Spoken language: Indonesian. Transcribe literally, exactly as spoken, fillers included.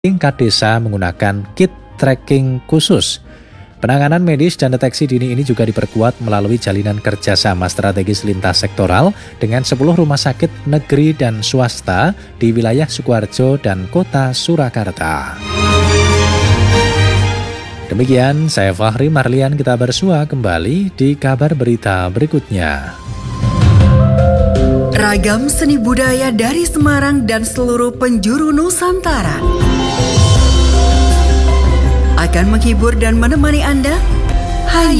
tingkat desa menggunakan kit tracking khusus. Penanganan medis dan deteksi dini ini juga diperkuat melalui jalinan kerjasama strategis lintas sektoral dengan sepuluh rumah sakit negeri dan swasta di wilayah Sukoharjo dan kota Surakarta. Demikian, saya Fahri Marlian, kita bersua kembali di kabar berita berikutnya. Ragam seni budaya dari Semarang dan seluruh penjuru Nusantara akan menghibur dan menemani Anda